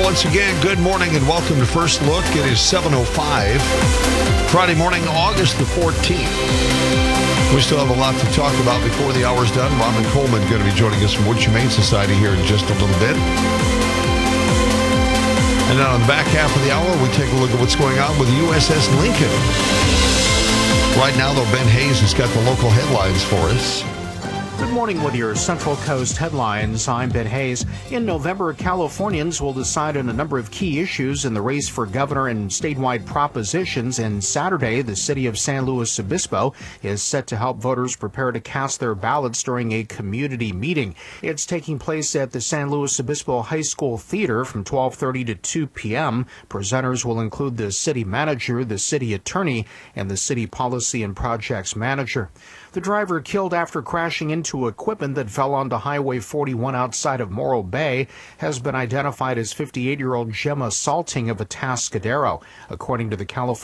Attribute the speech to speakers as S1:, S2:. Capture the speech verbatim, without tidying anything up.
S1: Once again, good morning and welcome to First Look. It is seven oh five, Friday morning, August the fourteenth. We still have a lot to talk about before the hour's done. Robin Coleman going to be joining us from Wood Humane Society here in just a little bit. And then on the back half of the hour, we take a look at what's going on with the U S S Lincoln. Right now, though, Ben Hayes has got the local headlines for us.
S2: Good morning with your Central Coast headlines. I'm Ben Hayes. In November, Californians will decide on a number of key issues in the race for governor and statewide propositions. And Saturday, the city of San Luis Obispo is set to help voters prepare to cast their ballots during a community meeting. It's taking place at the San Luis Obispo High School Theater from twelve thirty to two p.m. Presenters will include the city manager, the city attorney, and the city policy and projects manager. The driver killed after crashing into equipment that fell onto Highway forty-one outside of Morro Bay has been identified as fifty-eight-year-old Gemma Salting of Atascadero. According to the California